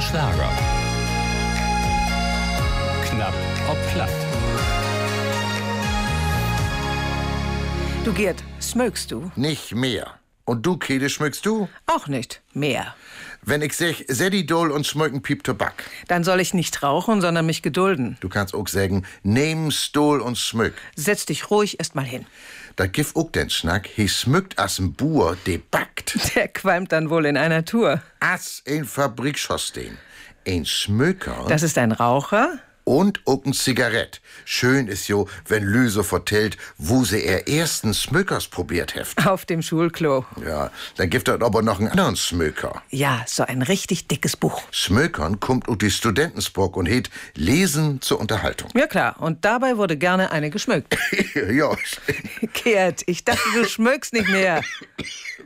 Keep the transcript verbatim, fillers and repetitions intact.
Schlager. Knapp ob platt. Du Gerd, smögst du? Nicht mehr. Und du, Kede, schmückst du? Auch nicht. Mehr. Wenn ich sag, Sedidol und schmücken Piep Tobak. Dann soll ich nicht rauchen, sondern mich gedulden. Du kannst auch sagen, nehm Stol und schmück. Setz dich ruhig erst mal hin. Da gif auch den Schnack, he schmückt as n Buhr, de backt. Der qualmt dann wohl in einer Tour. As ein Fabrikschossteen. Ein Schmöker. Das ist ein Raucher? Und auch ein Zigarett. Schön ist jo, wenn Lüse vertellt, wo sie er ersten Smökers probiert heft. Auf dem Schulklo. Ja, dann gibt er aber noch einen anderen Smöker. Ja, so ein richtig dickes Buch. Smökern kommt ut die Studentensburg und het Lesen zur Unterhaltung. Ja klar, und dabei wurde gerne eine geschmückt. Ja. Gerd, ich dachte, du schmökst nicht mehr.